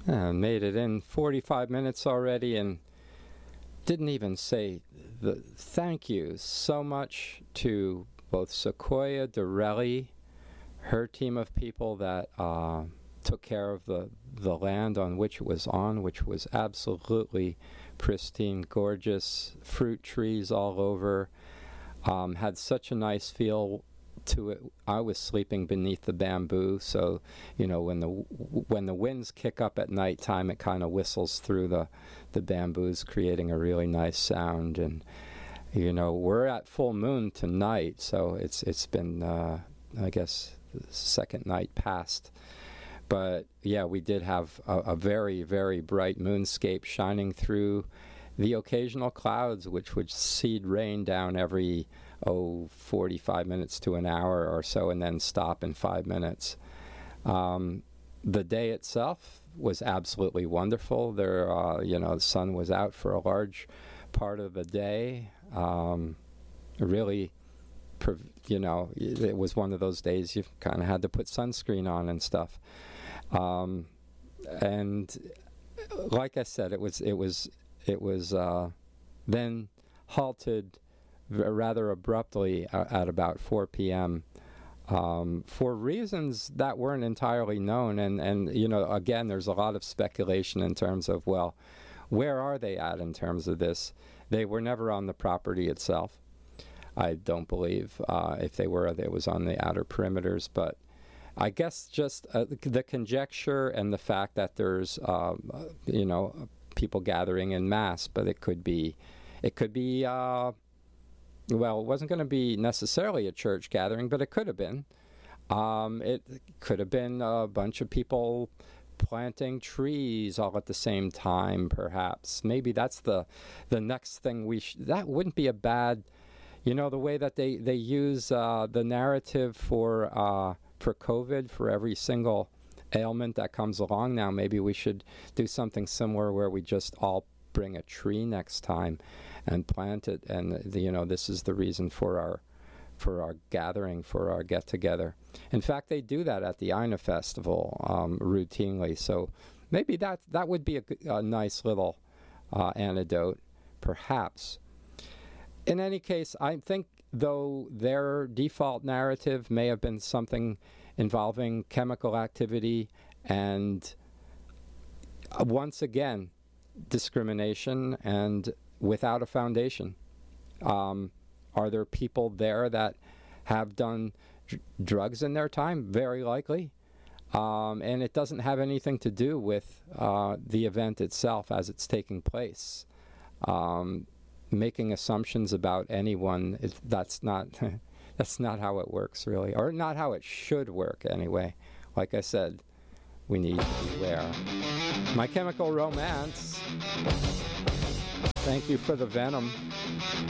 Made it in 45 minutes already and didn't even say the thank you so much to both Sequoia Dorelli, her team of people that took care of the land on which it was on, which was absolutely pristine, gorgeous, fruit trees all over, had such a nice feel to it. I was sleeping beneath the bamboo, so when the winds kick up at nighttime, it kind of whistles through the bamboos, creating a really nice sound. And we're at full moon tonight, so it's been I guess the second night past. But yeah, we did have a very, very bright moonscape shining through the occasional clouds, which would seed rain down every 45 minutes to an hour or so, and then stop in 5 minutes. The day itself was absolutely wonderful. The sun was out for a large part of the day. Really, it was one of those days you kind of had to put sunscreen on and stuff. And like I said, it was then halted rather abruptly at about 4 p.m. For reasons that weren't entirely known. And again, there's a lot of speculation in terms of, well, where are they at in terms of this? They were never on the property itself, I don't believe. If they were, it was on the outer perimeters. But I guess just the conjecture and the fact that there's, people gathering en masse, but it could be, well, it wasn't going to be necessarily a church gathering, but it could have been. It could have been a bunch of people planting trees all at the same time, perhaps. Maybe that's the next thing that wouldn't be a bad, the way that they use the narrative for COVID, for every single ailment that comes along now. Maybe we should do something similar where we just all bring a tree next time and plant it, and this is the reason for our gathering, for our get-together. In fact, they do that at the Ina Festival routinely, so maybe that would be a nice little antidote, perhaps. In any case, I think, though, their default narrative may have been something involving chemical activity and, once again, discrimination and without a foundation. Are there people there that have done drugs in their time? Very likely. And it doesn't have anything to do with the event itself as it's taking place. Making assumptions about anyone, that's not how it works, really, or not how it should work anyway. Like I said, we need to beware. My Chemical Romance. Thank you for the venom.